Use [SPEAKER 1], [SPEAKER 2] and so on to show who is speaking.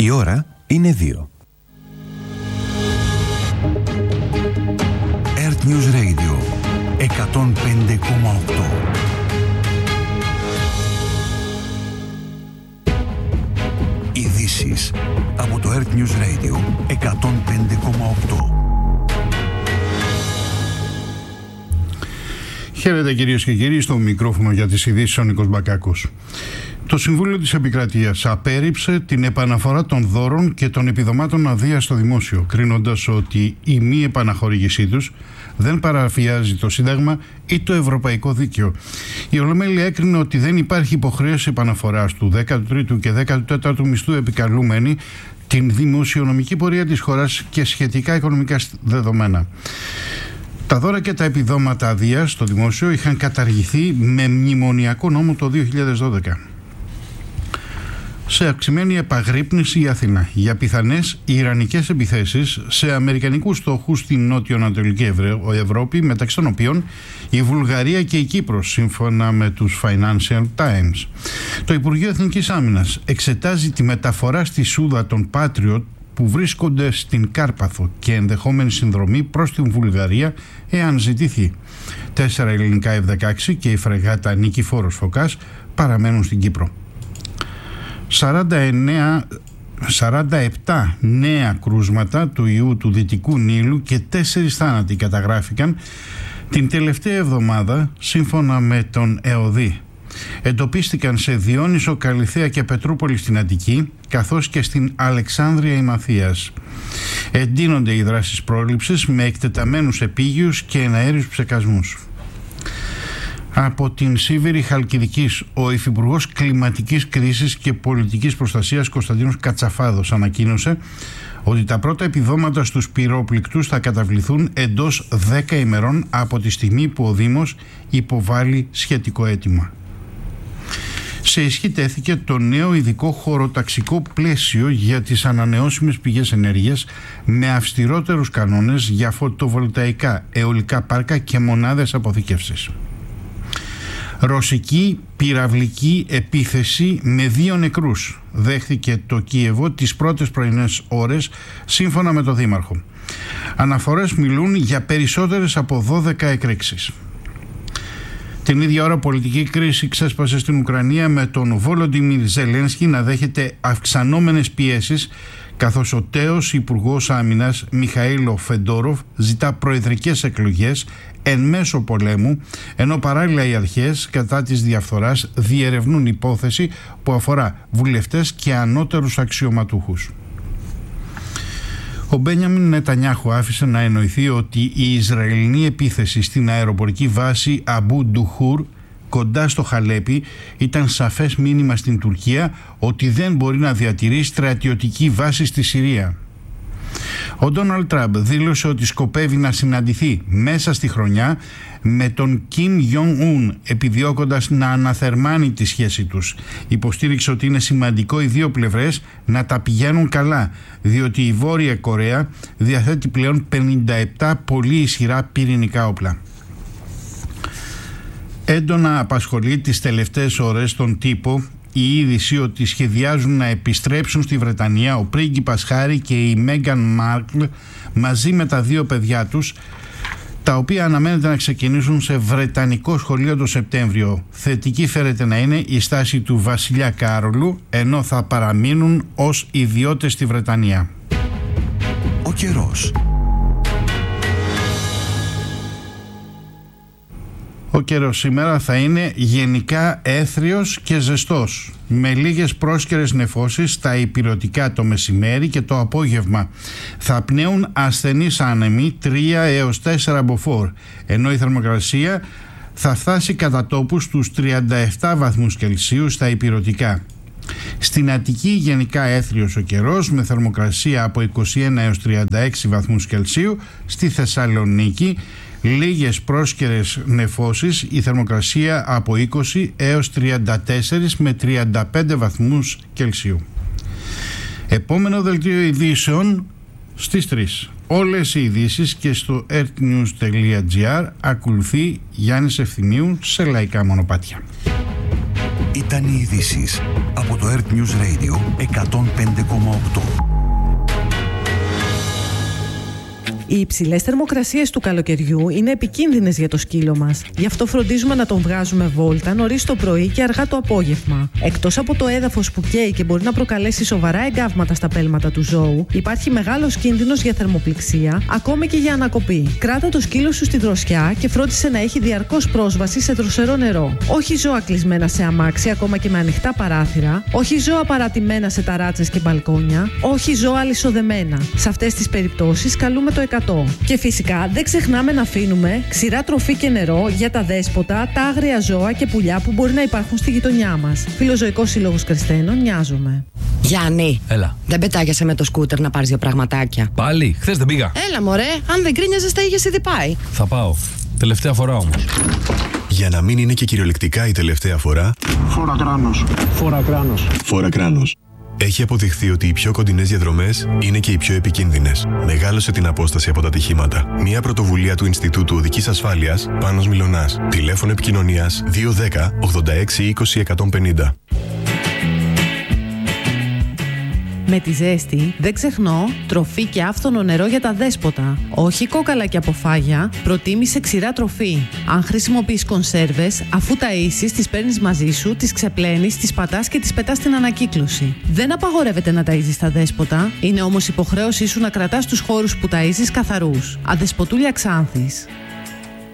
[SPEAKER 1] Η ώρα είναι 2.
[SPEAKER 2] Earth News Radio 105,8. Ειδήσεις από το Earth News Radio 105,8.
[SPEAKER 3] Χαίρετε κυρίες και κύριοι, στο μικρόφωνο για τις ειδήσεις ο Νίκος Μπακάκος. Το Συμβούλιο της Επικρατείας απέρριψε την επαναφορά των δώρων και των επιδομάτων αδείας στο δημόσιο, κρίνοντας ότι η μη επαναχορήγησή τους δεν παραβιάζει το Σύνταγμα ή το Ευρωπαϊκό Δίκαιο. Η Ολομέλεια έκρινε ότι δεν υπάρχει υποχρέωση επαναφοράς του 13ου και 14ου μισθού επικαλούμενη την δημοσιονομική πορεία της χώρας και σχετικά οικονομικά δεδομένα. Τα δώρα και τα επιδόματα αδείας στο δημόσιο είχαν καταργηθεί με μνημονιακό νόμο το 2012. Σε αυξημένη επαγρύπνηση η Αθήνα για πιθανές ιρανικές επιθέσεις σε αμερικανικούς στόχους στην νότιο-ανατολική Ευρώπη, μεταξύ των οποίων η Βουλγαρία και η Κύπρος, σύμφωνα με τους Financial Times. Το Υπουργείο Εθνικής Άμυνας εξετάζει τη μεταφορά στη Σούδα των Patriot που βρίσκονται στην Κάρπαθο και ενδεχόμενη συνδρομή προς την Βουλγαρία εάν ζητηθεί. 4 ελληνικά F-16 και η φρεγάτα Νικηφόρος Φωκάς παραμένουν στην Κύπρο. 47 νέα κρούσματα του ιού του Δυτικού Νείλου και 4 θάνατοι καταγράφηκαν την τελευταία εβδομάδα, σύμφωνα με τον ΕΟΔΗ. Εντοπίστηκαν σε Διόνυσο, Καλιθέα και Πετρούπολη στην Αττική, καθώς και στην Αλεξάνδρεια Ημαθίας. Εντείνονται οι δράσεις πρόληψης με εκτεταμένους επίγειους και εναέριους ψεκασμούς. Από την Σίβηρη Χαλκιδικής, ο Υφυπουργός Κλιματικής Κρίσης και Πολιτικής Προστασίας Κωνσταντίνος Κατσαφάδος ανακοίνωσε ότι τα πρώτα επιδόματα στους πυρόπληκτους θα καταβληθούν εντός 10 ημερών από τη στιγμή που ο Δήμος υποβάλλει σχετικό αίτημα. Σε ισχύ τέθηκε το νέο ειδικό χωροταξικό πλαίσιο για τις ανανεώσιμες πηγές ενέργειας με αυστηρότερους κανόνες για φωτοβολταϊκά, αιωλικά πάρκα και μονάδες αποθήκευσης. Ρωσική πυραυλική επίθεση με 2 νεκρούς δέχθηκε το Κίεβο τις πρώτες πρωινές ώρες, σύμφωνα με το Δήμαρχο. Αναφορές μιλούν για περισσότερες από 12 εκρήξεις. Την ίδια ώρα πολιτική κρίση ξέσπασε στην Ουκρανία με τον Βόλοντιμιρ Ζελένσκι να δέχεται αυξανόμενες πιέσεις, καθώς ο τέος Υπουργός Άμυνας Μιχαήλο Φεντόροφ ζητά προεδρικές εκλογές εν μέσω πολέμου, ενώ παράλληλα οι αρχές κατά της διαφθοράς διερευνούν υπόθεση που αφορά βουλευτές και ανώτερους αξιωματούχους. Ο Μπένιαμιν Νετανιάχου άφησε να εννοηθεί ότι η Ισραηλινή επίθεση στην αεροπορική βάση Αμπού Ντουχούρ κοντά στο Χαλέπι ήταν σαφές μήνυμα στην Τουρκία ότι δεν μπορεί να διατηρεί στρατιωτική βάση στη Συρία. Ο Ντόναλντ Τραμπ δήλωσε ότι σκοπεύει να συναντηθεί μέσα στη χρονιά με τον Κιμ Γιονγκ-ουν, επιδιώκοντας να αναθερμάνει τη σχέση τους. Υποστήριξε ότι είναι σημαντικό οι δύο πλευρές να τα πηγαίνουν καλά, διότι η Βόρεια Κορέα διαθέτει πλέον 57 πολύ ισχυρά πυρηνικά όπλα. Έντονα απασχολεί τις τελευταίες ώρες τον τύπο η είδηση ότι σχεδιάζουν να επιστρέψουν στη Βρετανία ο πρίγκιπας Χάρι και η Μέγκαν Μάρκλ μαζί με τα 2 παιδιά τους, τα οποία αναμένεται να ξεκινήσουν σε βρετανικό σχολείο το Σεπτέμβριο. Θετική φέρεται να είναι η στάση του βασιλιά Κάρολου, ενώ θα παραμείνουν ως ιδιώτες στη Βρετανία.
[SPEAKER 2] Ο καιρός.
[SPEAKER 3] Ο καιρός σήμερα θα είναι γενικά έθριος και ζεστός, με λίγες πρόσκαιρες νεφώσεις στα ηπειρωτικά το μεσημέρι και το απόγευμα. Θα πνέουν ασθενείς άνεμοι 3 έως 4 μποφόρ, ενώ η θερμοκρασία θα φτάσει κατά τόπους στους 37 βαθμούς Κελσίου στα ηπειρωτικά. Στην Αττική γενικά έθριος ο καιρός με θερμοκρασία από 21 έως 36 βαθμούς Κελσίου. Στη Θεσσαλονίκη λίγες πρόσκαιρες νεφώσεις, η θερμοκρασία από 20 έως 34 με 35 βαθμούς Κελσίου. Επόμενο δελτίο ειδήσεων στις 3. Όλες οι ειδήσεις και στο earthnews.gr. Ακολουθεί Γιάννης Ευθυμίου σε λαϊκά μονοπάτια.
[SPEAKER 2] Ήταν οι ειδήσεις από το Earth News Radio 105,8.
[SPEAKER 1] Οι υψηλές θερμοκρασίες του καλοκαιριού είναι επικίνδυνες για το σκύλο μας. Γι' αυτό φροντίζουμε να τον βγάζουμε βόλτα νωρίς το πρωί και αργά το απόγευμα. Εκτός από το έδαφος που καίει και μπορεί να προκαλέσει σοβαρά εγκάβματα στα πέλματα του ζώου, υπάρχει μεγάλος κίνδυνος για θερμοπληξία, ακόμη και για ανακοπή. Κράτα το σκύλο σου στη δροσιά και φρόντισε να έχει διαρκώς πρόσβαση σε δροσερό νερό. Όχι ζώα κλεισμένα σε αμάξι, ακόμα και με ανοιχτά παράθυρα. Όχι ζώα παρατημένα σε ταράτσες και μπαλκόνια. Όχι ζώα αλυσοδεμένα. Σε αυτές τις περιπτώσεις καλούμε το 100. Και φυσικά δεν ξεχνάμε να αφήνουμε ξηρά τροφή και νερό για τα δέσποτα, τα άγρια ζώα και πουλιά που μπορεί να υπάρχουν στη γειτονιά μας. Φιλοζωικός Σύλλογος Κρεσθένων, νοιάζομαι.
[SPEAKER 4] Γιάννη,
[SPEAKER 5] έλα.
[SPEAKER 4] Δεν πετάγεσαι με το σκούτερ να πάρεις δύο πραγματάκια?
[SPEAKER 5] Πάλι, χθες δεν πήγα.
[SPEAKER 4] Έλα μωρέ, αν δεν κρίνιαζες τα είχες ήδη πάει.
[SPEAKER 5] Θα πάω. Τελευταία φορά όμως.
[SPEAKER 6] Για να μην είναι και κυριολεκτικά η τελευταία φορά.
[SPEAKER 7] Φόρα κράνος. Φόρα κράνος.
[SPEAKER 6] Φόρα κράνος. Έχει αποδειχθεί ότι οι πιο κοντινές διαδρομές είναι και οι πιο επικίνδυνες. Μεγάλωσε την απόσταση από τα ατυχήματα. Μια πρωτοβουλία του Ινστιτούτου Οδικής Ασφάλειας, Πάνος Μιλωνάς. Τηλέφωνο επικοινωνίας 210 86 20 150.
[SPEAKER 1] Με τη ζέστη, δεν ξεχνώ, τροφή και άφθονο νερό για τα δέσποτα. Όχι κόκαλα και αποφάγια, προτίμησε ξηρά τροφή. Αν χρησιμοποιείς κονσέρβες, αφού ταΐσεις, τις παίρνεις μαζί σου, τις ξεπλένεις, τις πατάς και τις πετάς στην ανακύκλωση. Δεν απαγορεύεται να ταΐζεις τα δέσποτα, είναι όμως υποχρέωσή σου να κρατάς τους χώρους που ταΐζεις καθαρούς. Αδεσποτούλια Ξάνθης.